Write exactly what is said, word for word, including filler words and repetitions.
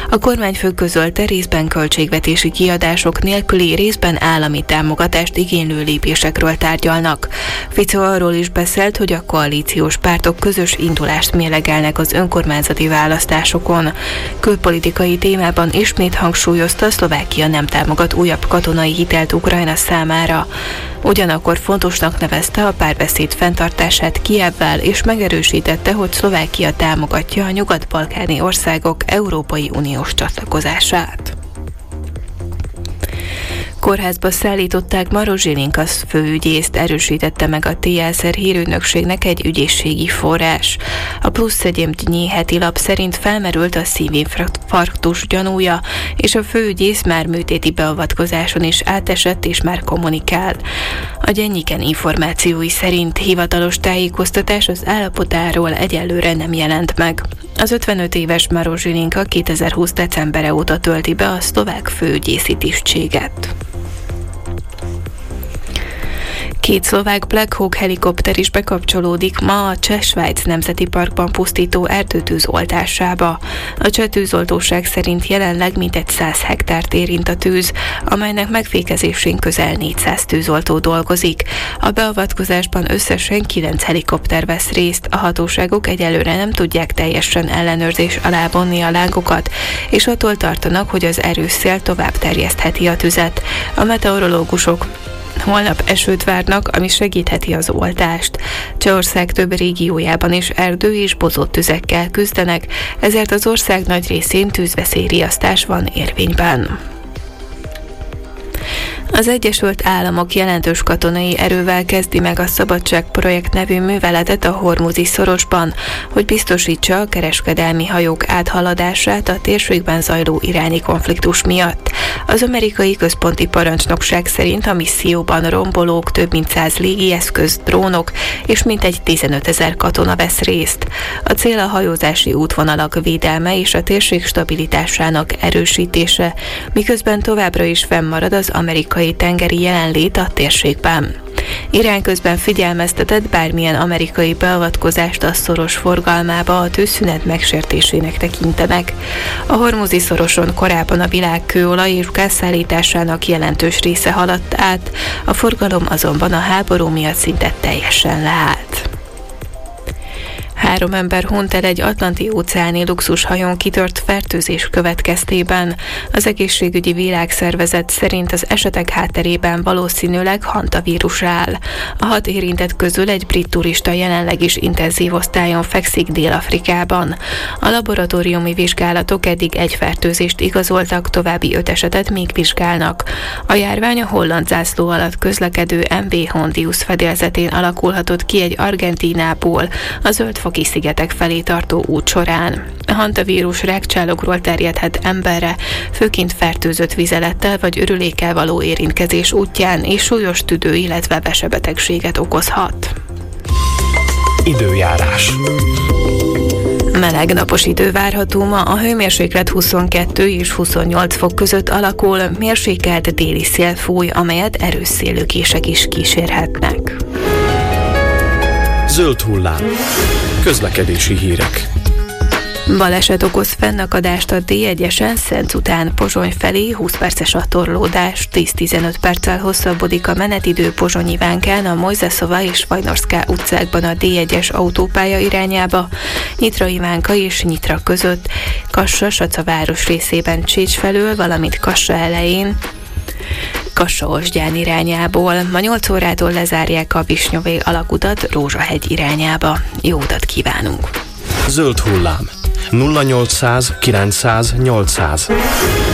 A kormányfő közölte, részben költségvetési kiadások nélküli, részben állami támogatást igénylő lépésekről tárgyalnak. Fico arról is beszélt, hogy a koalíciós pártok közös indulást mérlegelnek az önkormányzati választásokon. Külpolitikai témában ismét hangsúlyozta, Szlovákia nem támogat újabb katonai hitelt Ukrajna számára. Ugyanakkor fontosnak nevezte a párbeszéd fenntartását Kijevvel, és megerősítette, hogy Szlovákia támogatja a nyugat-balkáni országok Európai Uniós csatlakozását. Kórházba szállították Maros Zsilinkasz főügyészt, erősítette meg a té el es er hírügynökségnek egy ügyészségi forrás. A Plusz egyéni heti lap szerint felmerült a szívinfarktus gyanúja, és a főügyész már műtéti beavatkozáson is átesett és már kommunikál. A Gyennyiken információi szerint hivatalos tájékoztatás az állapotáról egyelőre nem jelent meg. Az ötvenöt éves Maros Zsilinka kétezer-húsz decembere óta tölti be a szlovák főügyészi tisztséget. Két szlovák Black Hawk helikopter is bekapcsolódik ma a Cseh-Svájc Nemzeti Parkban pusztító erdőtűz oltásába. A cseh tűzoltóság szerint jelenleg mintegy száz hektárt érint a tűz, amelynek megfékezésén közel négyszáz tűzoltó dolgozik. A beavatkozásban összesen kilenc helikopter vesz részt, a hatóságok egyelőre nem tudják teljesen ellenőrzés alá vonni a lágokat, és attól tartanak, hogy az erős szél tovább terjesztheti a tüzet. A meteorológusok holnap esőt várnak, ami segítheti az oltást. Csehország több régiójában is erdő és bozott tüzekkel küzdenek, ezért az ország nagy részén tűzveszélyriasztás van érvényben. Az Egyesült Államok jelentős katonai erővel kezdi meg a Szabadság projekt nevű műveletet a Hormuzi szorosban, hogy biztosítsa a kereskedelmi hajók áthaladását a térségben zajló iráni konfliktus miatt. Az amerikai központi parancsnokság szerint a misszióban rombolók, több mint száz légieszköz, drónok és mintegy tizenötezer katona vesz részt. A cél a hajózási útvonalak védelme és a térség stabilitásának erősítése, miközben továbbra is fennmarad az amerikai tengeri jelenlét a térségben. Irán közben figyelmeztetett, bármilyen amerikai beavatkozást a szoros forgalmába a tűzszünet megsértésének tekintenek. A Hormuzi szoroson korábban a világ kőolaj és gázszállításának jelentős része haladt át, a forgalom azonban a háború miatt szinte teljesen leállt. Három ember hunyt el egy atlanti-óceáni luxushajón kitört fertőzés következtében. Az egészségügyi világszervezet szerint az esetek hátterében valószínűleg hantavírus áll. A hat érintett közül egy brit turista jelenleg is intenzív osztályon fekszik Dél-Afrikában. A laboratóriumi vizsgálatok eddig egy fertőzést igazoltak, további öt esetet még vizsgálnak. A járvány a holland zászló alatt közlekedő em vé Hondius fedélzetén alakulhatott ki egy Argentínából, a Zöld-foki szigetek felé tartó út során. A hantavírus rákcsálokról terjedhet emberre, főként fertőzött vizelettel vagy örülékkel való érintkezés útján, és súlyos tüdő, illetve vesebetegséget okozhat. Időjárás. Meleg napos idő várható ma, a hőmérséklet huszonkettő és huszonnyolc fok között alakul, mérsékelt déli szél fúj, amelyet erős széllökések is kísérhetnek. Zöld hullám. Közlekedési hírek. Baleset okoz fennakadást a dé egyesen Szenc után Pozsony felé, húsz perces a torlódás, tíz-tizenöt perccel hosszabbodik a menetidő Pozsonyi Vánkán, a Mojzeszova és Vajnorská utcákban a dé egyes autópálya irányába, Nyitrai Vánka és Nyitra között, Kassa-Saca város részében Csécs felől, valamint Kassa elején, Kassa-Osgyán irányából. Ma nyolc órától lezárják a Visnyové alakutat Rózsahegy irányába. Jó utat kívánunk! Zöld hullám. nulla nyolcszáz kilencszáz nyolcszáz.